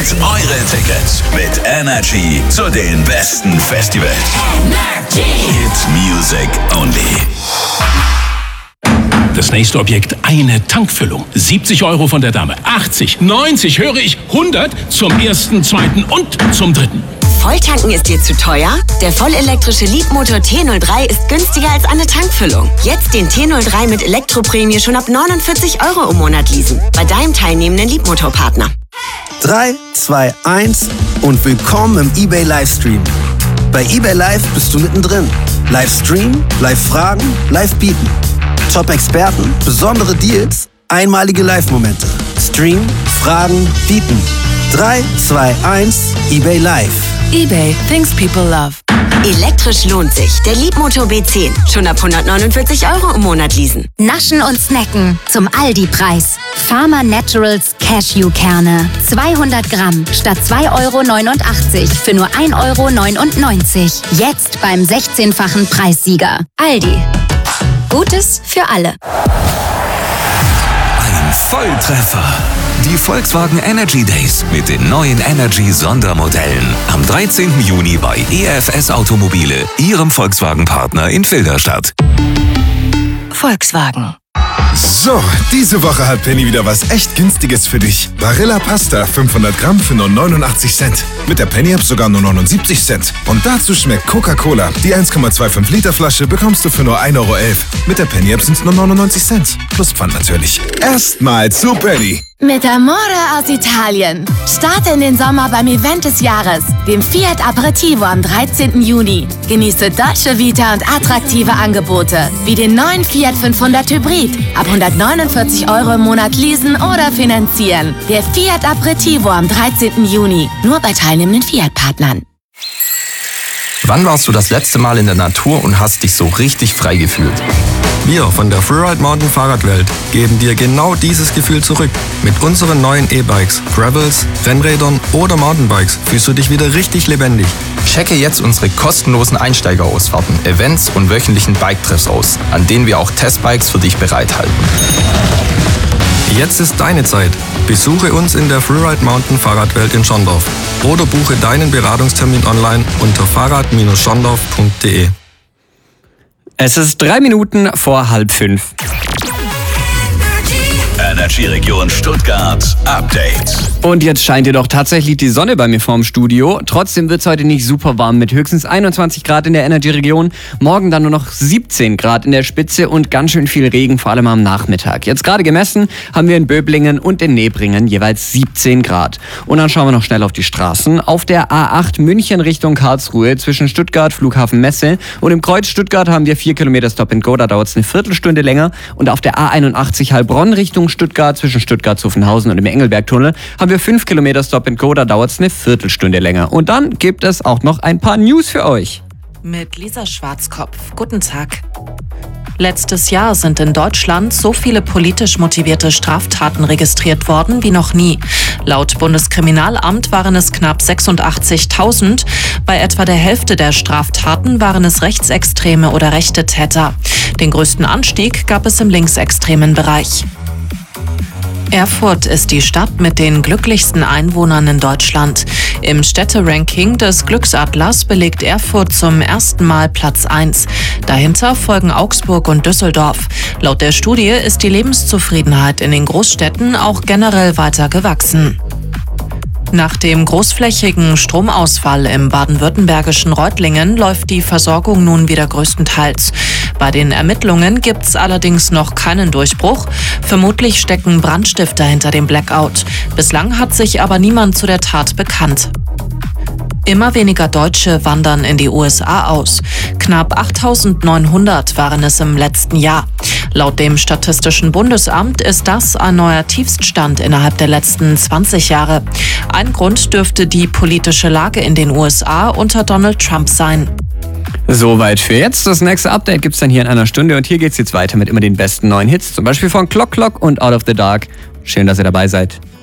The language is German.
Gewinnt eure Tickets mit Energy zu den besten Festivals. Energy. Hit Music Only. Das nächste Objekt, eine Tankfüllung. 70 € von der Dame, 80, 90, höre ich, 100 zum ersten, zweiten und zum dritten. Volltanken ist dir zu teuer? Der vollelektrische Leapmotor T03 ist günstiger als eine Tankfüllung. Jetzt den T03 mit Elektroprämie schon ab 49 € im Monat leasen. Bei deinem teilnehmenden Leapmotor-Partner. 3, 2, 1 und willkommen im eBay Livestream. Bei eBay Live bist du mittendrin. Livestream, Live-Fragen, Live-Bieten. Top-Experten, besondere Deals, einmalige Live-Momente. Stream, Fragen, Bieten. 3, 2, 1, eBay Live. eBay, things people love. Elektrisch lohnt sich. Der Leapmotor B10. Schon ab 149 € im Monat leasen. Naschen und snacken zum Aldi-Preis. Farmer Naturals Cashewkerne. 200 Gramm statt 2,89 € für nur 1,99 €. Jetzt beim 16-fachen Preissieger. Aldi. Gutes für alle. Ein Volltreffer. Die Volkswagen Energy Days mit den neuen Energy Sondermodellen. Am 13. Juni bei EFS Automobile, Ihrem Volkswagen-Partner in Filderstadt. Volkswagen. So, diese Woche hat Penny wieder was echt Günstiges für dich. Barilla Pasta, 500 Gramm für nur 89 Cent. Mit der Penny-App sogar nur 79 Cent. Und dazu schmeckt Coca-Cola. Die 1,25 Liter Flasche bekommst du für nur 1,11 €. Mit der Penny-App sind es nur 99 Cent. Plus Pfand natürlich. Erstmal zu Penny. Mit Amore aus Italien. Starte in den Sommer beim Event des Jahres, dem Fiat Aperitivo am 13. Juni. Genieße Dolce Vita und attraktive Angebote, wie den neuen Fiat 500 Hybrid. Ab 149 € im Monat leasen oder finanzieren. Der Fiat Aperitivo am 13. Juni. Nur bei teilnehmenden Fiat-Partnern. Wann warst du das letzte Mal in der Natur und hast dich so richtig frei gefühlt? Wir von der Freeride Mountain Fahrradwelt geben dir genau dieses Gefühl zurück. Mit unseren neuen E-Bikes, Gravels, Rennrädern oder Mountainbikes fühlst du dich wieder richtig lebendig. Checke jetzt unsere kostenlosen Einsteigerausfahrten, Events und wöchentlichen Bike-Treffs aus, an denen wir auch Testbikes für dich bereithalten. Jetzt ist deine Zeit. Besuche uns in der Freeride Mountain Fahrradwelt in Schondorf oder buche deinen Beratungstermin online unter fahrrad-schondorf.de. Es ist 3 Minuten vor 4:30. Energy Region Stuttgart Update. Und jetzt scheint jedoch tatsächlich die Sonne bei mir vorm Studio. Trotzdem wird es heute nicht super warm mit höchstens 21 Grad in der Energy Region. Morgen dann nur noch 17 Grad in der Spitze und ganz schön viel Regen, vor allem am Nachmittag. Jetzt gerade gemessen haben wir in Böblingen und in Nebringen jeweils 17 Grad. Und dann schauen wir noch schnell auf die Straßen. Auf der A8 München Richtung Karlsruhe zwischen Stuttgart, Flughafen Messe und im Kreuz Stuttgart haben wir 4 Kilometer Stop and Go. Da dauert es eine Viertelstunde länger. Und auf der A81 Heilbronn Richtung Stuttgart zwischen Stuttgart-Zuffenhausen und dem Engelbergtunnel haben wir 5 Kilometer Stop and Go, da dauert es eine Viertelstunde länger. Und dann gibt es auch noch ein paar News für euch. Mit Lisa Schwarzkopf. Guten Tag. Letztes Jahr sind in Deutschland so viele politisch motivierte Straftaten registriert worden wie noch nie. Laut Bundeskriminalamt waren es knapp 86.000. Bei etwa der Hälfte der Straftaten waren es rechtsextreme oder rechte Täter. Den größten Anstieg gab es im linksextremen Bereich. Erfurt ist die Stadt mit den glücklichsten Einwohnern in Deutschland. Im Städteranking des Glücksatlas belegt Erfurt zum ersten Mal Platz 1. Dahinter folgen Augsburg und Düsseldorf. Laut der Studie ist die Lebenszufriedenheit in den Großstädten auch generell weiter gewachsen. Nach dem großflächigen Stromausfall im baden-württembergischen Reutlingen läuft die Versorgung nun wieder größtenteils. Bei den Ermittlungen gibt's allerdings noch keinen Durchbruch. Vermutlich stecken Brandstifter hinter dem Blackout. Bislang hat sich aber niemand zu der Tat bekannt. Immer weniger Deutsche wandern in die USA aus. Knapp 8.900 waren es im letzten Jahr. Laut dem Statistischen Bundesamt ist das ein neuer Tiefststand innerhalb der letzten 20 Jahre. Ein Grund dürfte die politische Lage in den USA unter Donald Trump sein. Soweit für jetzt. Das nächste Update gibt's dann hier in einer Stunde und hier geht's jetzt weiter mit immer den besten neuen Hits, zum Beispiel von Clock Clock und Out of the Dark. Schön, dass ihr dabei seid.